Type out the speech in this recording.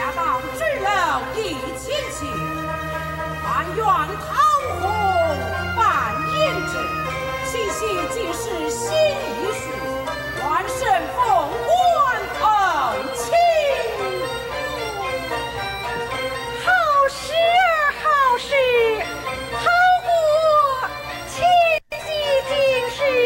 下党只有1000骑，但愿讨活。